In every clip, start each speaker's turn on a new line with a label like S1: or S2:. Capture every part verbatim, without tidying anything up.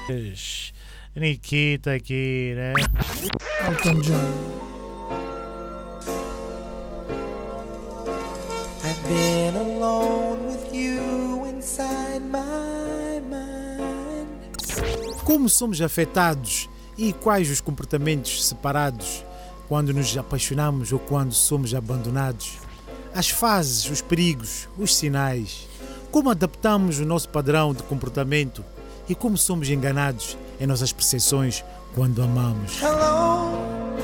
S1: Nikita aqui, né?
S2: Elton John.
S3: I've been alone with you inside my mind.
S4: Como somos afetados e quais os comportamentos separados quando nos apaixonamos ou quando somos abandonados? As fases, os perigos, os sinais. Como adaptamos o nosso padrão de comportamento e como somos enganados em nossas percepções quando amamos.
S3: Hello,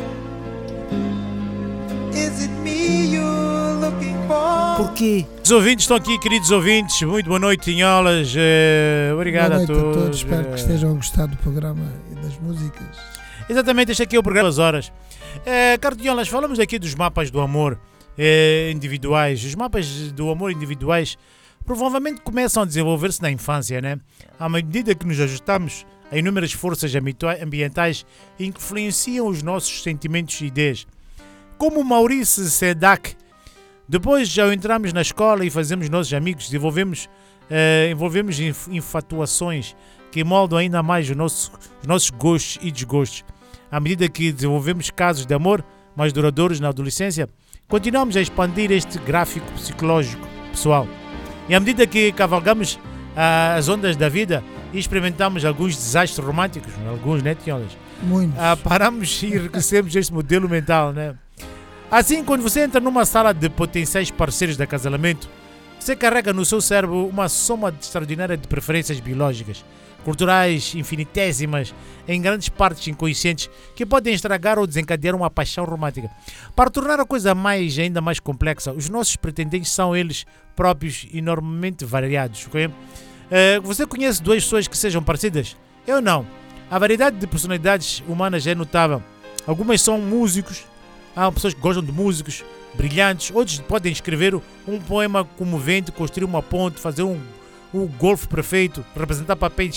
S3: is it me you're looking for?
S4: Porquê?
S1: Os ouvintes estão aqui, queridos ouvintes. Muito boa noite, Tinholas. Uh, obrigado
S2: Boa noite
S1: a todos.
S2: a todos. Espero que estejam a gostar do programa e das músicas.
S1: Exatamente, este aqui é o programa das horas. Uh, Caro Tinholas, falamos aqui dos mapas do amor uh, individuais. Os mapas do amor individuais provavelmente começam a desenvolver-se na infância, né? À medida que nos ajustamos a inúmeras forças ambientais que influenciam os nossos sentimentos e ideias. Como Maurice Sedak, depois já entramos na escola e fazemos nossos amigos, desenvolvemos, eh, envolvemos infatuações que moldam ainda mais o nosso, os nossos gostos e desgostos. À medida que desenvolvemos casos de amor mais duradouros na adolescência, continuamos a expandir este gráfico psicológico pessoal. E à medida que cavalgamos ah, as ondas da vida e experimentamos alguns desastres românticos, alguns, né, Tinholas?
S2: Muitos.
S1: Ah, paramos e enriquecemos este modelo mental, né? Assim, quando você entra numa sala de potenciais parceiros de acasalamento, você carrega no seu cérebro uma soma extraordinária de preferências biológicas, culturais, infinitésimas, em grandes partes inconscientes, que podem estragar ou desencadear uma paixão romântica. Para tornar a coisa mais, ainda mais complexa, os nossos pretendentes são eles próprios enormemente variados. Okay? Uh, você conhece duas pessoas que sejam parecidas? Eu não. A variedade de personalidades humanas é notável. Algumas são músicos, há pessoas que gostam de músicos brilhantes, outros podem escrever um poema comovente, construir uma ponte, fazer um, um golfe perfeito, representar papéis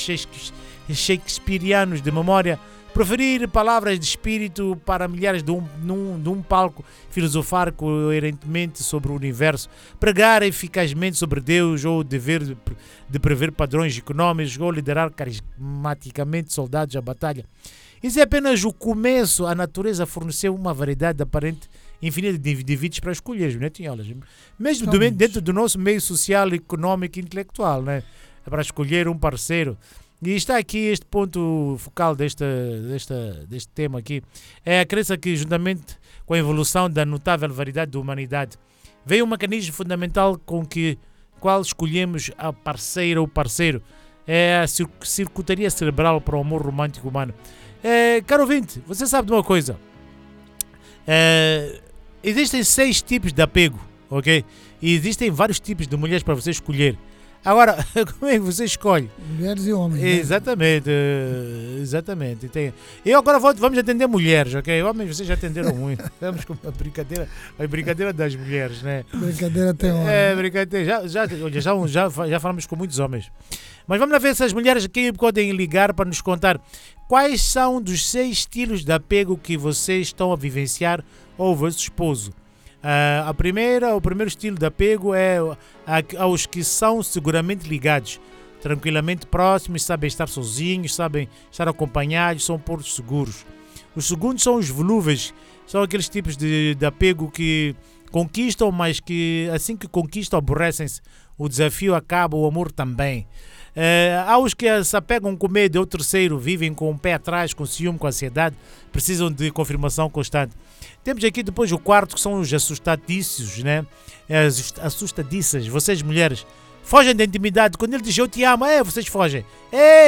S1: shakespearianos de memória, proferir palavras de espírito para milhares de um, num, de um palco, filosofar coerentemente sobre o universo, pregar eficazmente sobre Deus ou o dever de, de prever padrões econômicos ou liderar carismaticamente soldados à batalha. Isso é apenas o começo. A natureza forneceu uma variedade aparente infinita de indivíduos para escolher, né, Tinholas? Mesmo do, dentro do nosso meio social, econômico e intelectual, né? Para escolher um parceiro. E está aqui este ponto focal desta, desta, deste tema aqui. É a crença que, juntamente com a evolução da notável variedade da humanidade, veio um mecanismo fundamental com que qual escolhemos a parceira ou parceiro. É a circuitaria cerebral para o amor romântico humano. É, caro ouvinte, você sabe de uma coisa? É, existem seis tipos de apego, ok? E existem vários tipos de mulheres para você escolher. Agora, como é que você escolhe?
S2: Mulheres e homens.
S1: Exatamente, né? Exatamente. Tem... Eu agora vou, vamos atender mulheres, ok? Homens vocês já atenderam muito. Vamos com a brincadeira, a brincadeira das mulheres, né?
S2: Brincadeira tem hora.
S1: É, brincadeira. Já, já, já, já, já falamos com muitos homens. Mas vamos lá ver se as mulheres aqui podem ligar para nos contar quais são dos seis estilos de apego que vocês estão a vivenciar ao vosso esposo. Uh, a primeira, o primeiro estilo de apego é aos que são seguramente ligados, tranquilamente próximos, sabem estar sozinhos, sabem estar acompanhados, são portos seguros. Os segundos são os volúveis, são aqueles tipos de, de apego que conquistam, mas que assim que conquistam aborrecem-se. O desafio acaba, o amor também. Uh, há os que se apegam com medo ao terceiro, vivem com o pé atrás, com ciúme, com ansiedade, precisam de confirmação constante. Temos aqui depois o quarto, que são os assustadícios, né? As assustadiças. Vocês mulheres fogem da intimidade. Quando ele diz eu te amo, é, vocês fogem. É,